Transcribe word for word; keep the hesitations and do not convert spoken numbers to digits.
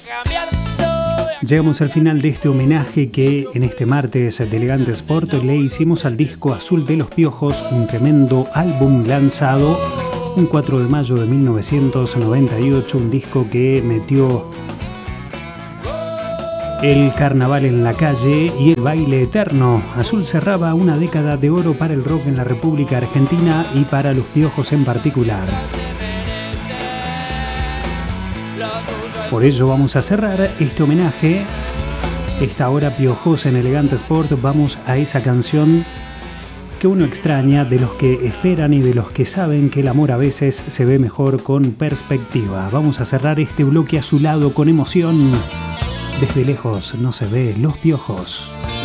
Llegamos al final de este homenaje que en este martes de Elegante Sport le hicimos al disco Azul de los Piojos, un tremendo álbum lanzado un cuatro de mayo de mil novecientos noventa y ocho, un disco que metió el carnaval en la calle y el baile eterno. Azul cerraba una década de oro para el rock en la República Argentina y para los Piojos en particular. Por ello vamos a cerrar este homenaje, esta hora piojosa en Elegante Sport. Vamos a esa canción que uno extraña, de los que esperan y de los que saben que el amor a veces se ve mejor con perspectiva. Vamos a cerrar este bloque azulado con emoción. Desde lejos no se ve Los Piojos.